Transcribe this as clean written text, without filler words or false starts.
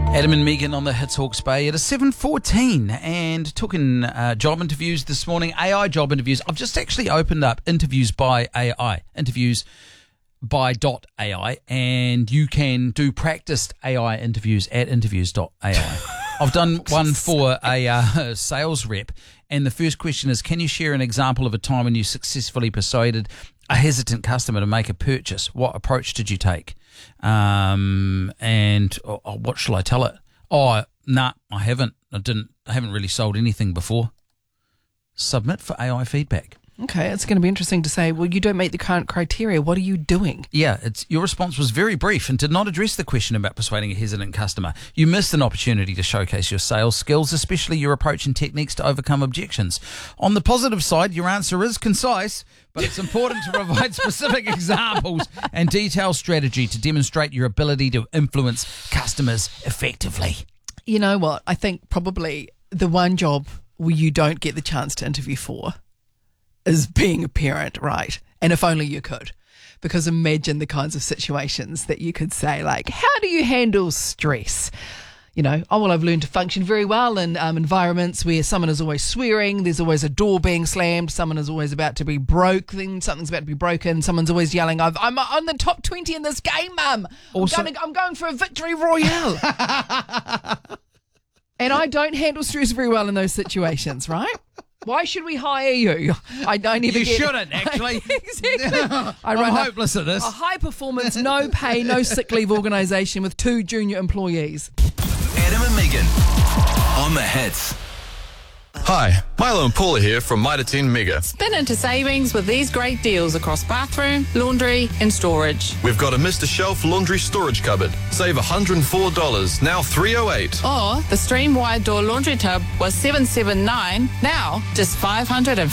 Adam and Megan on the Hits Hawke's Bay at a 7:14 and talking job interviews this morning, AI job interviews. I've just actually opened up interviews by AI, interviews by .ai, and you can do practiced AI interviews at interviews.ai. I've done one for a sales rep, and the first question is, can you share an example of a time when you successfully persuaded a hesitant customer to make a purchase? What approach did you take? What shall I tell it? Oh, nah, I haven't. I haven't really sold anything before. Submit for AI feedback. Okay, it's going to be interesting to say, well, you don't meet the current criteria. What are you doing? Yeah, your response was very brief and did not address the question about persuading a hesitant customer. You missed an opportunity to showcase your sales skills, especially your approach and techniques to overcome objections. On the positive side, your answer is concise, but it's important to provide specific examples and detailed strategy to demonstrate your ability to influence customers effectively. You know what? I think probably the one job where you don't get the chance to interview for is being a parent, right? And if only you could. Because imagine the kinds of situations that you could say, like, how do you handle stress? You know, oh, well, I've learned to function very well in environments where someone is always swearing, there's always a door being slammed, someone is always about to be broke, then something's about to be broken, someone's always yelling, I'm on the top 20 in this game, Mum. I'm going for a victory royale. And I don't handle stress very well in those situations, right? Why should we hire you? I don't even You shouldn't, actually. Exactly. I'm hopeless at this. A high-performance, no-pay, no-sick-leave organisation with 2 junior employees. Adam and Megan on the Hits. Hi, Milo and Paula here from Mitre 10 Mega. Spin into savings with these great deals across bathroom, laundry and storage. We've got a Mr. Shelf laundry storage cupboard. Save $104, now $308. Or the stream wide door laundry tub was $779, now just $550.